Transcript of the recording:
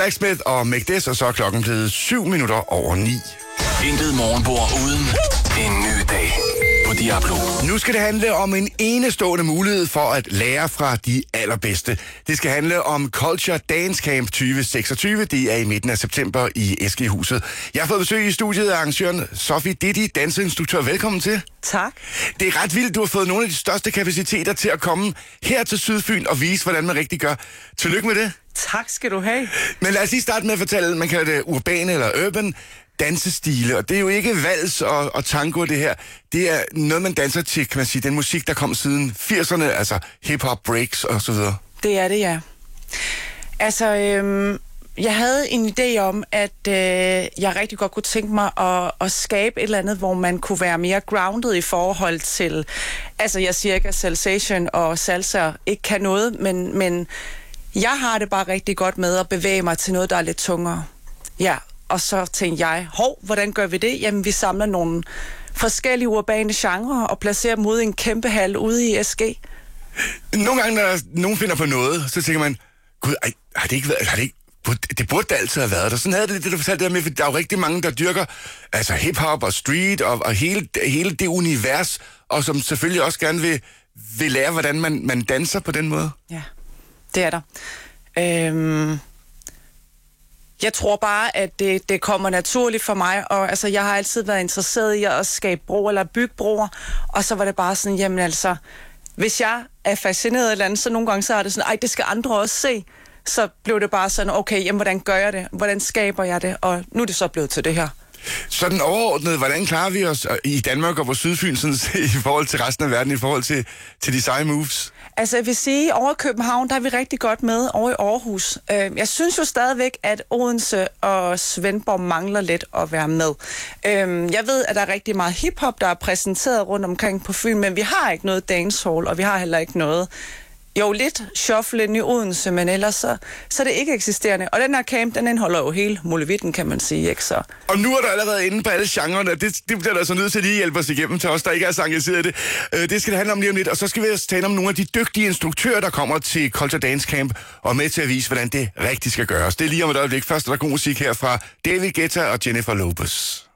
Backsmith og Make This, og så er klokken blevet 7:07. Intet morgenbord uden en ny dag på Diablo. Nu skal det handle om en enestående mulighed for at lære fra de allerbedste. Det skal handle om Culture Dance Camp 2026. Det er i midten af september i SG-huset. Jeg har fået besøg i studiet af arrangøren Sofie Ditti, danseinstruktør. Velkommen til. Tak. Det er ret vildt, du har fået nogle af de største kapaciteter til at komme her til Sydfyn og vise, hvordan man rigtig gør. Tillykke med det. Tak skal du have. Men lad os lige starte med at fortælle, man kalder det urbane eller urban dansestile, og det er jo ikke vals og tango, det her. Det er noget, man danser til, kan man sige, den musik, der kom siden 80'erne, altså hip-hop, breaks og så videre. Det er det, ja. Altså, jeg havde en idé om, at jeg rigtig godt kunne tænke mig at skabe et eller andet, hvor man kunne være mere grounded i forhold til, altså jeg siger ikke, at salsation og salsa ikke kan noget, men jeg har det bare rigtig godt med at bevæge mig til noget, der er lidt tungere. Ja, og så tænkte jeg, hvordan gør vi det? Jamen, vi samler nogle forskellige urbane genrer og placerer dem ude i en kæmpe hal ude i SG. Nogle gange, når nogen finder på noget, så tænker man, gud, har det ikke været, det burde da altid have været der. Sådan havde det du fortalte der med, for der er jo rigtig mange, der dyrker altså hip-hop og street og hele det univers, og som selvfølgelig også gerne vil lære, hvordan man danser på den måde. Ja, det er der. Jeg tror bare, at det kommer naturligt for mig, og altså, jeg har altid været interesseret i at skabe bro eller bygge broer, og så var det bare sådan, jamen altså, hvis jeg er fascineret af et eller andet, så nogle gange så er det sådan, det skal andre også se. Så blev det bare sådan, okay, jamen, hvordan gør jeg det? Hvordan skaber jeg det? Og nu er det så blevet til det her. Sådan overordnet, hvordan klarer vi os i Danmark og på Sydfyn sådan, i forhold til resten af verden, i forhold til de seje moves? Altså, jeg vil sige, over København, der er vi rigtig godt med, over i Aarhus. Jeg synes jo stadigvæk, at Odense og Svendborg mangler lidt at være med. Jeg ved, at der er rigtig meget hiphop, der er præsenteret rundt omkring på Fyn, men vi har ikke noget dancehall, og vi har heller ikke noget. Jo, lidt shuffle ind i Odense, men ellers så er det ikke eksisterende. Og den her camp, den indeholder jo hele muligheden, kan man sige, ikke så? Og nu er der allerede inde på alle genrerne, det bliver der så nødt til at lige hjælpe os igennem til os, der ikke er så engageret i det. Det skal det handle om lige om lidt, og så skal vi også tale om nogle af de dygtige instruktører, der kommer til Culture Dance Camp, og med til at vise, hvordan det rigtig skal gøres. Det er lige om et øjeblik. Først er der god musik her fra David Guetta og Jennifer Lopez.